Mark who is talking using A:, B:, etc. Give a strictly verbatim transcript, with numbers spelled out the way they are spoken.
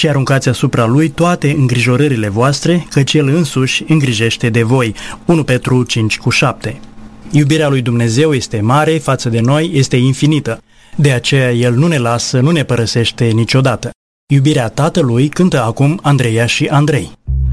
A: și aruncați asupra lui toate îngrijorările voastre, căci el însuși îngrijește de voi. unu Petru cinci cu șapte. Iubirea lui Dumnezeu este mare, față de noi este infinită. De aceea El nu ne lasă, nu ne părăsește niciodată. Iubirea Tatălui cântă acum Andreea și Andrei.